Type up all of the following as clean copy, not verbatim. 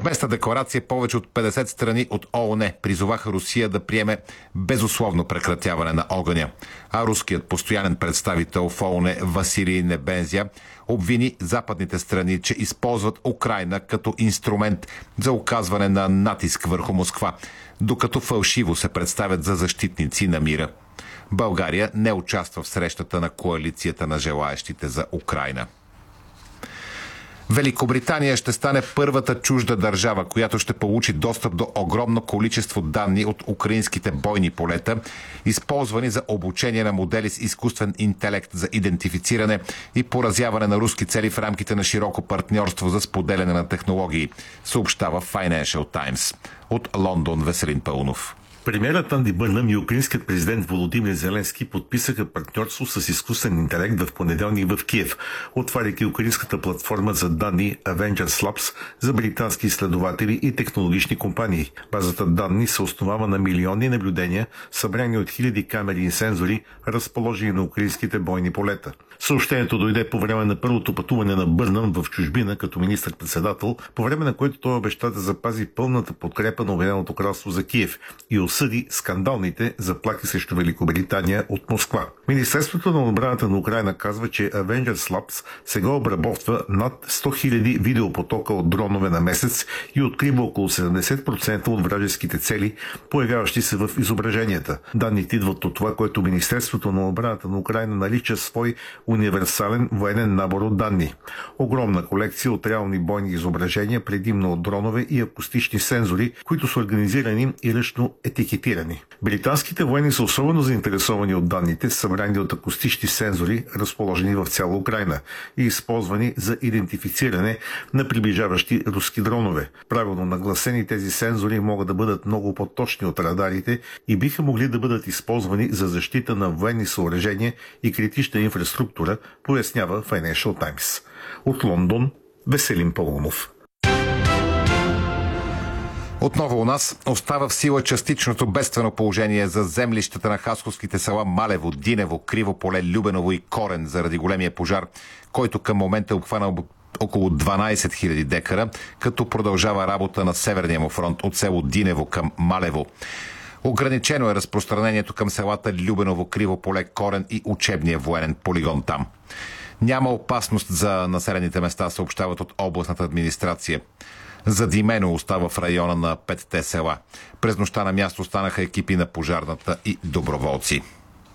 съвместна декларация повече от 50 страни от ООН призоваха Русия да приеме безусловно прекратяване на огъня. А руският постоянен представител в ООН Василий Небензя обвини западните страни, че използват Украйна като инструмент за оказване на натиск върху Москва, докато фалшиво се представят за защитници на мира. България не участва в срещата на коалицията на желаещите за Украйна. Великобритания ще стане първата чужда държава, която ще получи достъп до огромно количество данни от украинските бойни полета, използвани за обучение на модели с изкуствен интелект за идентифициране и поразяване на руски цели в рамките на широко партньорство за споделяне на технологии, съобщава Financial Times. От Лондон Веселин Паунов. Премиерът Анди Бърнъм и украинският президент Володимир Зеленски подписаха партньорство с изкуствен интелект в понеделник в Киев, отваряйки украинската платформа за данни Avengers Labs за британски изследователи и технологични компании. Базата данни се основава на милиони наблюдения, събрани от хиляди камери и сензори, разположени на украинските бойни полета. Съобщението дойде по време на първото пътуване на Бърнъм в чужбина като министър-председател, по време на което той обеща да запази пълната подкрепа на Обединеното кралство за Киев и осъди скандалните заплахи срещу Великобритания от Москва. Министерството на отбраната на Украйна казва, че Avengers Labs сега обработва над 100 000 видеопотока от дронове на месец и открива около 70% от вражеските цели, появяващи се в изображенията. Данните идват от това, което Министерството на отбраната на Украйна нарича свой универсален военен набор от данни. Огромна колекция от реални бойни изображения, предимно от дронове и акустични сензори, които са организирани и ръчно етикетирани. Британските военни са особено заинтересовани от данните, събрани от акустични сензори, разположени в цяла Украйна и използвани за идентифициране на приближаващи руски дронове. Правилно нагласени тези сензори могат да бъдат много по-точни от радарите и биха могли да бъдат използвани за защита на военни съоръжения и критична инфраструктура, пояснява Financial Times. От Лондон Веселин Паунов. Отново у нас остава в сила частичното бедствено положение за землищата на хасковските села Малево, Динево, Криво поле, Любеново и Корен заради големия пожар, който към момента е обхванал около 12 000 декара, като продължава работа на северния му фронт от село Динево към Малево. Ограничено е разпространението към селата Любеново, Криво поле, Корен и учебния военен полигон там. Няма опасност за населените места, съобщават от областната администрация. Задимено остава в района на 5-те села. През нощта на място станаха екипи на пожарната и доброволци.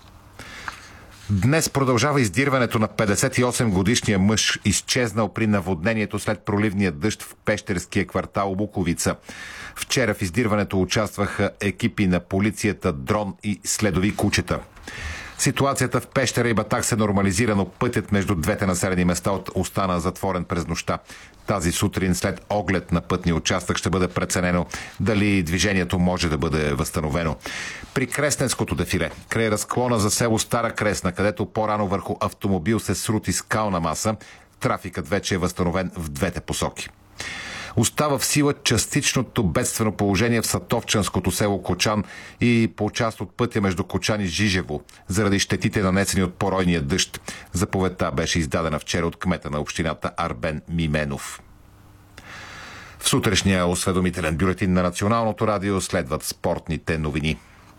Днес продължава издирването на 58-годишния мъж, изчезнал при наводнението след проливния дъжд в пещерския квартал Луковица. Вчера в издирването участваха екипи на полицията, дрон и следови кучета. Ситуацията в Пещера и Батак се нормализира, но пътят между двете населени места остана затворен през нощта. Тази сутрин след оглед на пътния участък ще бъде преценено дали движението може да бъде възстановено. При Кресненското дефиле, край разклона за село Стара Кресна, където по-рано върху автомобил се срути скална маса, трафикът вече е възстановен в двете посоки. Остава в сила частичното бедствено положение в Сатовчанското село Кочан и по част от пътя между Кочан и Жижево, заради щетите нанесени от поройния дъжд. Заповедта беше издадена вчера от кмета на общината Арбен Мименов. В сутрешния осведомителен бюлетин на Националното радио следват спортните новини.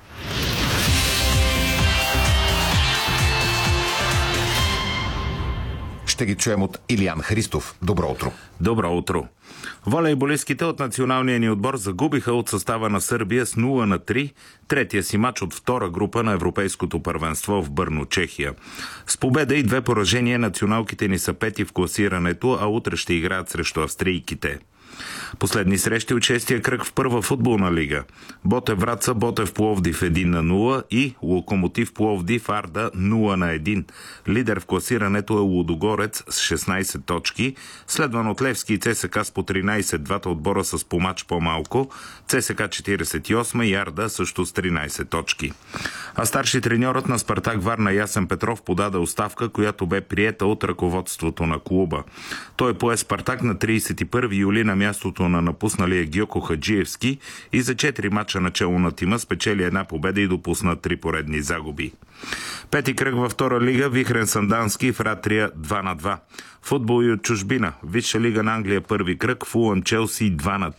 Ще ги чуем от Илиян Христов. Добро утро. Добро утро. Волейболистките от националния ни отбор загубиха от състава на Сърбия с 0-3 третия си мач от втора група на Европейското първенство в Бърно, Чехия. С победа и 2 поражения националките ни са 5 в класирането, а утре ще играят срещу австрийките. Последни срещи от 6-тия кръг в първа футболна лига. Ботев Враца, Ботев Пловдив 1-0 и Локомотив Пловдив Арда 0-1. Лидер в класирането е Лудогорец с 16 точки, следван от Левски и ЦСКА с по 13, двата отбора с по мач по-малко, ЦСКА 48 и Арда също с 13 точки. А старши треньорът на Спартак Варна Ясен Петров подаде оставка, която бе приета от ръководството на клуба. Той пое Спартак на 31 юли на мястото на напусналия Гьоко Хаджиевски и за 4 мача начало на тима спечели 1 победа и допусна 3 поредни загуби. Пети кръг във втора лига, Вихрен Сандански в Ратрия 2-2. Футбол и от чужбина. Висша лига на Англия първи кръг, Фулъм Челси 2-3.